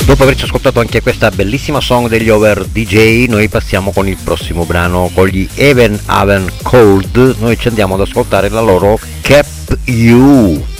Dopo averci ascoltato anche questa bellissima song degli Over DJ, noi passiamo con il prossimo brano, con gli Even Haven Cold. Noi ci andiamo ad ascoltare la loro Kept You.